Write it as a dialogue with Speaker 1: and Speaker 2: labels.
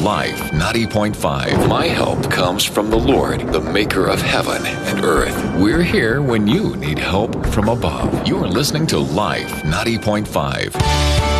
Speaker 1: Life 90.5. My help comes from the Lord, the maker of heaven and earth. We're here when you need help from above. You're listening to Life 90.5.